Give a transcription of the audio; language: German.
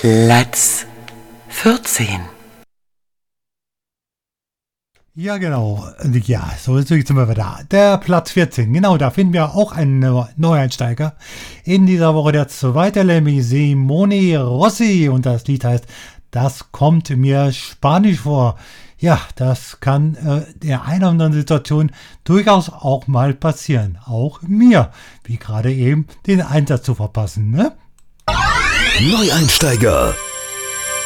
Platz 14. Ja, genau. Ja, so jetzt sind wir wieder da. Der Platz 14. Genau, da finden wir auch einen Neueinsteiger. In dieser Woche der zweite Lemmy, Simone Rossi. Und das Lied heißt Das kommt mir Spanisch vor. Ja, das kann der einen oder anderen Situation durchaus auch mal passieren. Auch mir. Wie gerade eben den Einsatz zu verpassen, ne? Neueinsteiger.